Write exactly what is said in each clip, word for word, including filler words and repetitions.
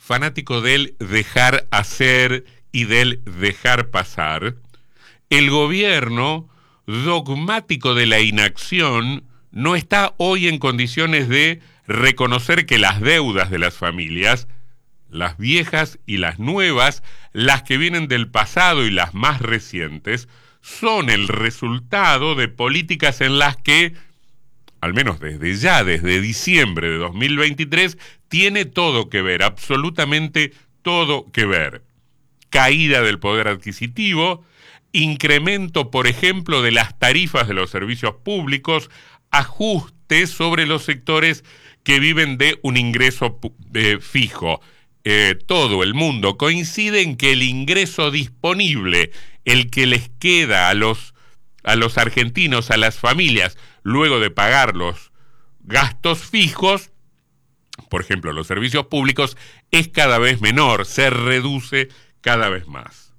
fanático del dejar hacer y del dejar pasar, el gobierno, dogmático de la inacción, no está hoy en condiciones de reconocer que las deudas de las familias, las viejas y las nuevas, las que vienen del pasado y las más recientes, son el resultado de políticas en las que, al menos desde ya, desde diciembre de dos mil veintitrés, tiene todo que ver, absolutamente todo que ver. Caída del poder adquisitivo, incremento, por ejemplo, de las tarifas de los servicios públicos, ajustes sobre los sectores que viven de un ingreso eh, fijo. Eh, todo el mundo coincide en que el ingreso disponible, el que les queda a los, a los argentinos, a las familias, luego de pagar los gastos fijos, por ejemplo, los servicios públicos, es cada vez menor, se reduce cada vez más.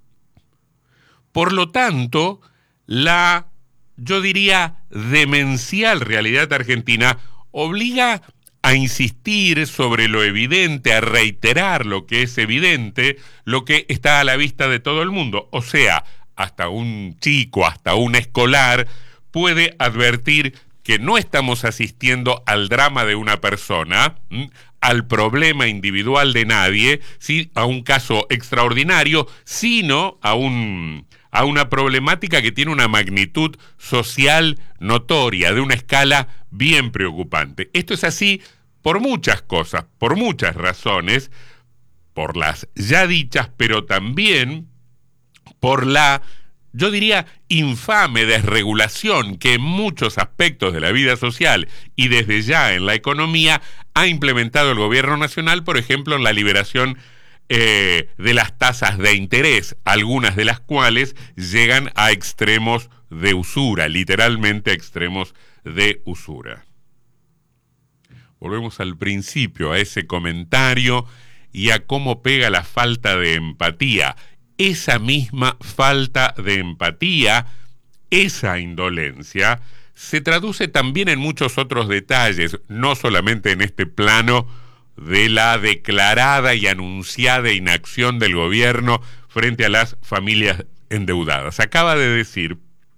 Por lo tanto, la, yo diría, demencial realidad argentina obliga a insistir sobre lo evidente, a reiterar lo que es evidente, lo que está a la vista de todo el mundo. O sea, hasta un chico, hasta un escolar puede advertir que no estamos asistiendo al drama de una persona, ¿m? al problema individual de nadie, ¿sí? a un caso extraordinario, sino a un... a una problemática que tiene una magnitud social notoria, de una escala bien preocupante. Esto es así por muchas cosas, por muchas razones, por las ya dichas, pero también por la, yo diría, infame desregulación que en muchos aspectos de la vida social y desde ya en la economía ha implementado el gobierno nacional, por ejemplo, en la liberación Eh, de las tasas de interés, algunas de las cuales llegan a extremos de usura, literalmente a extremos de usura. Volvemos al principio, a ese comentario y a cómo pega la falta de empatía. Esa misma falta de empatía, esa indolencia, se traduce también en muchos otros detalles, no solamente en este plano de la declarada y anunciada inacción del gobierno frente a las familias endeudadas. Acaba de decir,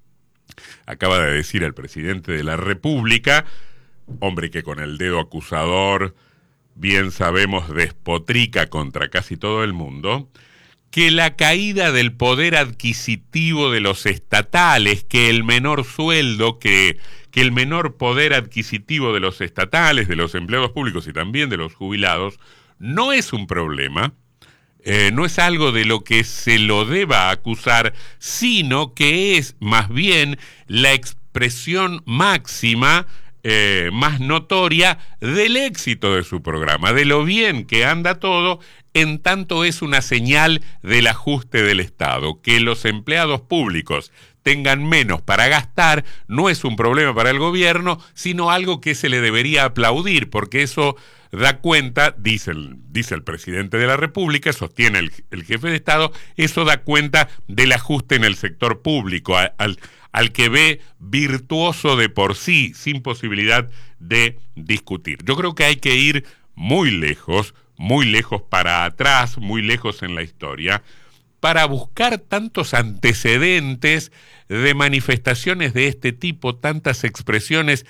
acaba de decir el presidente de la República, hombre que con el dedo acusador, bien sabemos, despotrica contra casi todo el mundo, que la caída del poder adquisitivo de los estatales, que el menor sueldo, que, que el menor poder adquisitivo de los estatales, de los empleados públicos y también de los jubilados, no es un problema, eh, no es algo de lo que se lo deba acusar, sino que es más bien la expresión máxima, eh, más notoria del éxito de su programa, de lo bien que anda todo, en tanto es una señal del ajuste del Estado. Que los empleados públicos tengan menos para gastar no es un problema para el gobierno, sino algo que se le debería aplaudir, porque eso da cuenta, dice el, dice el presidente de la República, sostiene el, el jefe de Estado, eso da cuenta del ajuste en el sector público, al, al, al que ve virtuoso de por sí, sin posibilidad de discutir. Yo creo que hay que ir muy lejos, muy lejos para atrás, muy lejos en la historia, para buscar tantos antecedentes de manifestaciones de este tipo, tantas expresiones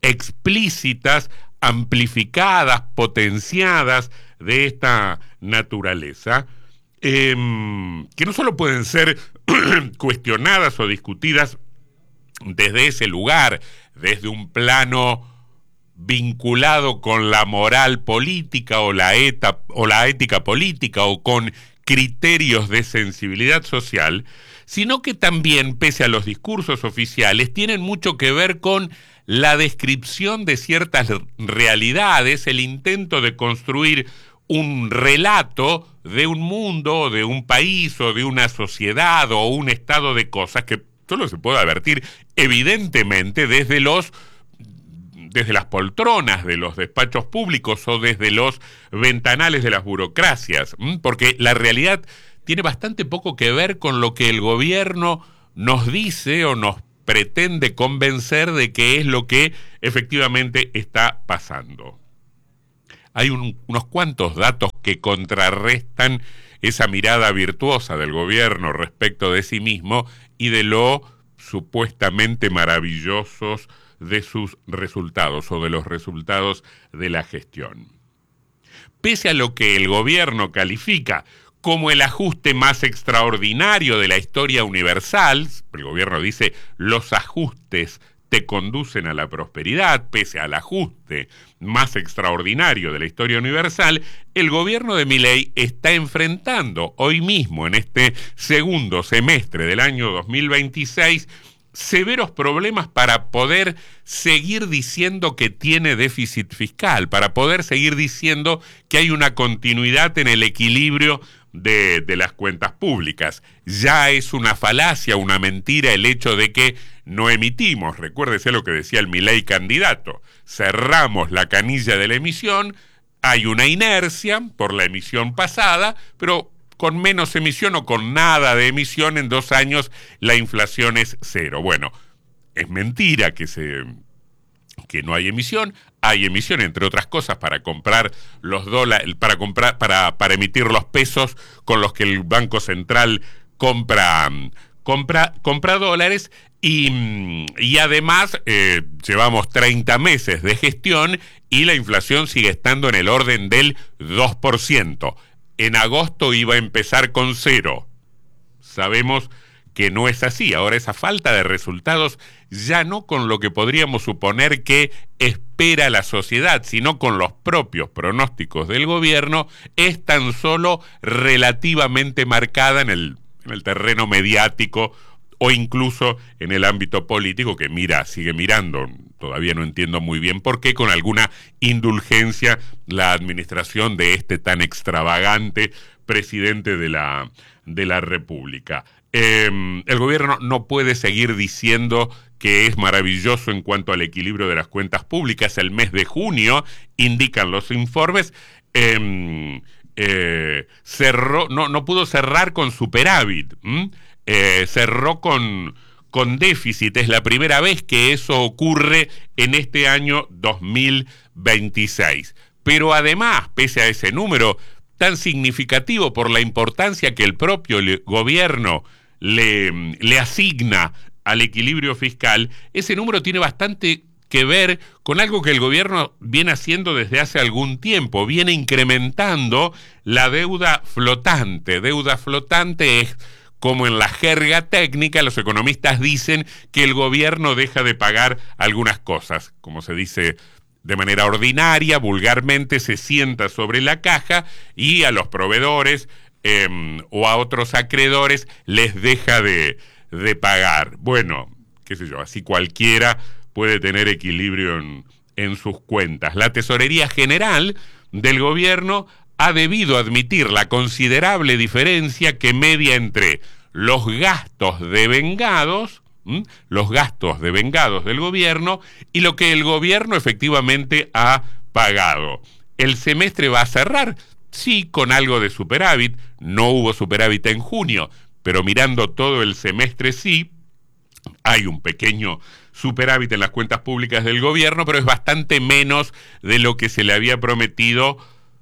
explícitas, amplificadas, potenciadas de esta naturaleza, eh, que no solo pueden ser cuestionadas o discutidas desde ese lugar, desde un plano vinculado con la moral política o la, eta, o la ética política o con criterios de sensibilidad social, sino que también, pese a los discursos oficiales, tienen mucho que ver con la descripción de ciertas realidades, el intento de construir un relato de un mundo, de un país o de una sociedad o un estado de cosas que solo se puede advertir evidentemente desde los desde las poltronas de los despachos públicos o desde los ventanales de las burocracias, porque la realidad tiene bastante poco que ver con lo que el gobierno nos dice o nos pretende convencer de que es lo que efectivamente está pasando. Hay un, unos cuantos datos que contrarrestan esa mirada virtuosa del gobierno respecto de sí mismo y de lo supuestamente maravillosos de sus resultados o de los resultados de la gestión. Pese a lo que el gobierno califica como el ajuste más extraordinario de la historia universal, el gobierno dice los ajustes te conducen a la prosperidad, pese al ajuste más extraordinario de la historia universal, el gobierno de Milei está enfrentando hoy mismo, en este segundo semestre del año dos mil veintiséis, severos problemas para poder seguir diciendo que tiene déficit fiscal, para poder seguir diciendo que hay una continuidad en el equilibrio de, de las cuentas públicas. Ya es una falacia, una mentira el hecho de que no emitimos. Recuérdese lo que decía el Milei candidato. Cerramos la canilla de la emisión, hay una inercia por la emisión pasada, pero con menos emisión o con nada de emisión en dos años la inflación es cero. Bueno, es mentira que se que no hay emisión. Hay emisión, entre otras cosas, para comprar los dólares, para comprar, para, para emitir los pesos con los que el Banco Central compra, compra, compra dólares. Y, y además eh, llevamos treinta meses de gestión y la inflación sigue estando en el orden del dos por ciento. En agosto iba a empezar con cero. Sabemos que no es así. Ahora esa falta de resultados ya no con lo que podríamos suponer que espera la sociedad, sino con los propios pronósticos del gobierno, es tan solo relativamente marcada en el, en el terreno mediático o incluso en el ámbito político, que mira, sigue mirando, todavía no entiendo muy bien por qué, con alguna indulgencia la administración de este tan extravagante presidente de la, de la República. Eh, el gobierno no puede seguir diciendo que es maravilloso en cuanto al equilibrio de las cuentas públicas. El mes de junio, indican los informes, eh, eh, cerró, no, no pudo cerrar con superávit, ¿m? Eh, cerró con, con déficit. Es la primera vez que eso ocurre en este año dos mil veintiséis. Pero además, pese a ese número tan significativo por la importancia que el propio le, gobierno le, le asigna al equilibrio fiscal, ese número tiene bastante que ver con algo que el gobierno viene haciendo desde hace algún tiempo. Viene incrementando la deuda flotante. Deuda flotante es, como en la jerga técnica, los economistas dicen que el gobierno deja de pagar algunas cosas. Como se dice de manera ordinaria, vulgarmente, se sienta sobre la caja y a los proveedores eh, o a otros acreedores les deja de, de pagar. Bueno, qué sé yo, así cualquiera puede tener equilibrio en, en sus cuentas. La Tesorería General del gobierno ha debido admitir la considerable diferencia que media entre los gastos devengados, ¿m? los gastos devengados del gobierno y lo que el gobierno efectivamente ha pagado. El semestre va a cerrar, sí, con algo de superávit. No hubo superávit en junio, pero mirando todo el semestre sí, hay un pequeño superávit en las cuentas públicas del gobierno, pero es bastante menos de lo que se le había prometido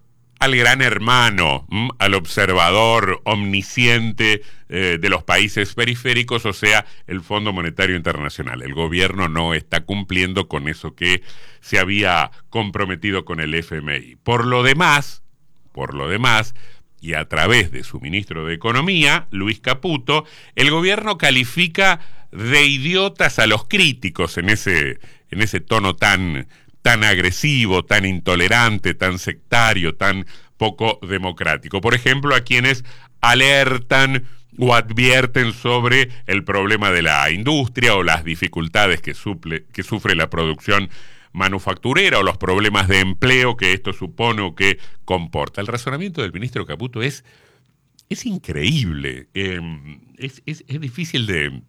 al gran hermano, ¿m? al observador omnisciente eh, de los países periféricos, o sea, el Fondo Monetario Internacional. El gobierno no está cumpliendo con eso que se había comprometido con el F M I. Por lo demás, por lo demás, y a través de su ministro de Economía, Luis Caputo, el gobierno califica de idiotas a los críticos en ese, en ese tono tan tan agresivo, tan intolerante, tan sectario, tan poco democrático. Por ejemplo, a quienes alertan o advierten sobre el problema de la industria o las dificultades que, suple, que sufre la producción manufacturera o los problemas de empleo que esto supone o que comporta. El razonamiento del ministro Caputo es, es increíble, eh, es, es, es difícil de...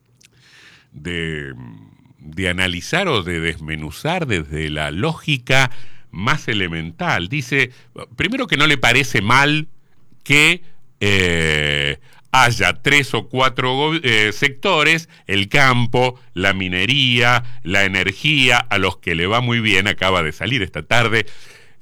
de de analizar o de desmenuzar desde la lógica más elemental. Dice, primero, que no le parece mal que eh, haya tres o cuatro eh, sectores, el campo, la minería, la energía, a los que le va muy bien. Acaba de salir esta tarde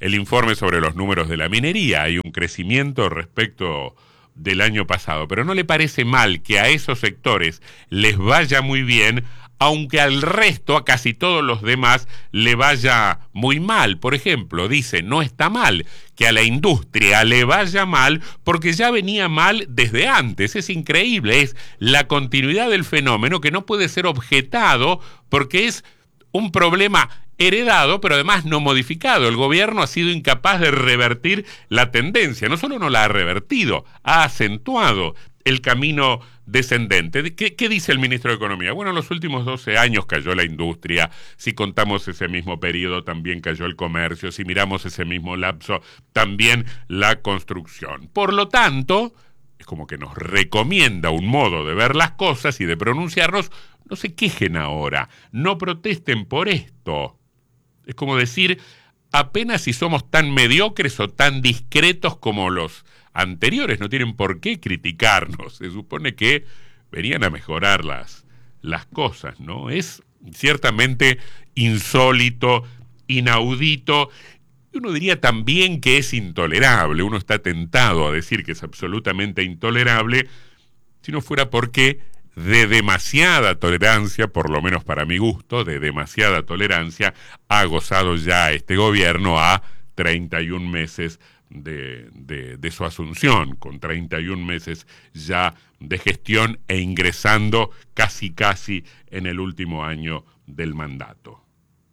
el informe sobre los números de la minería. Hay un crecimiento respecto del año pasado, pero no le parece mal que a esos sectores les vaya muy bien, aunque al resto, a casi todos los demás, le vaya muy mal. Por ejemplo, dice, no está mal que a la industria le vaya mal porque ya venía mal desde antes. Es increíble, es la continuidad del fenómeno que no puede ser objetado porque es un problema heredado, pero además no modificado. El gobierno ha sido incapaz de revertir la tendencia. No solo no la ha revertido, ha acentuado el camino descendente. ¿Qué, qué dice el ministro de Economía? Bueno, en los últimos doce años cayó la industria. Si contamos ese mismo periodo, también cayó el comercio. Si miramos ese mismo lapso, también la construcción. Por lo tanto, es como que nos recomienda un modo de ver las cosas y de pronunciarnos. No se quejen ahora, no protesten por esto. Es como decir, apenas si somos tan mediocres o tan discretos como los anteriores, no tienen por qué criticarnos. Se supone que venían a mejorar las, las cosas, ¿no? Es ciertamente insólito, inaudito, y uno diría también que es intolerable. Uno está tentado a decir que es absolutamente intolerable, si no fuera porque de demasiada tolerancia, por lo menos para mi gusto, de demasiada tolerancia, ha gozado ya este gobierno a treinta y un meses de, de, de su asunción, con treinta y un meses ya de gestión e ingresando casi casi en el último año del mandato.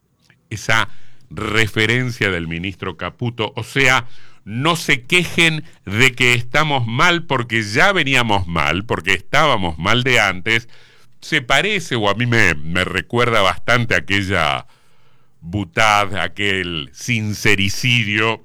Esa referencia del ministro Caputo, o sea, no se quejen de que estamos mal porque ya veníamos mal, porque estábamos mal de antes, se parece, o a mí me, me recuerda bastante aquella butad, aquel sincericidio,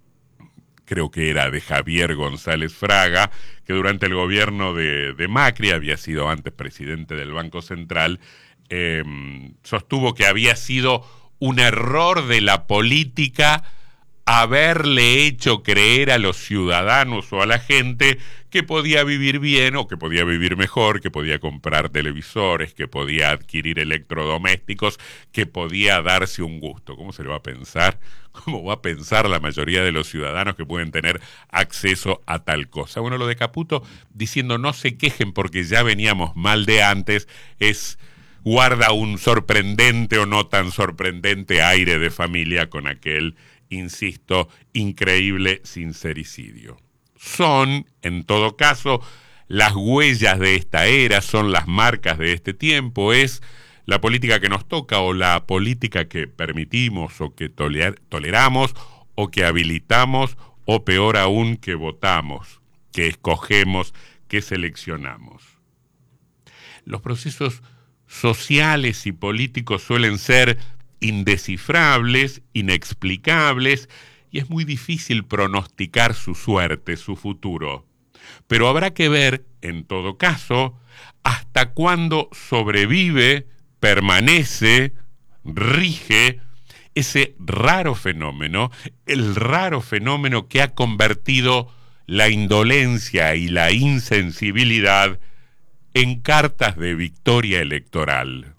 creo que era de Javier González Fraga, que durante el gobierno de, de Macri, había sido antes presidente del Banco Central, eh, sostuvo que había sido un error de la política haberle hecho creer a los ciudadanos o a la gente que podía vivir bien o que podía vivir mejor, que podía comprar televisores, que podía adquirir electrodomésticos, que podía darse un gusto. ¿Cómo se le va a pensar? ¿Cómo va a pensar la mayoría de los ciudadanos que pueden tener acceso a tal cosa? Bueno, lo de Caputo diciendo no se quejen porque ya veníamos mal de antes es guarda un sorprendente o no tan sorprendente aire de familia con aquel, insisto, increíble sincericidio. Son, en todo caso, las huellas de esta era, son las marcas de este tiempo, es la política que nos toca o la política que permitimos o que toler- toleramos o que habilitamos o peor aún que votamos, que escogemos, que seleccionamos. Los procesos sociales y políticos suelen ser indescifrables, inexplicables, y es muy difícil pronosticar su suerte, su futuro. Pero habrá que ver, en todo caso, hasta cuándo sobrevive, permanece, rige ese raro fenómeno, el raro fenómeno que ha convertido la indolencia y la insensibilidad en cartas de victoria electoral.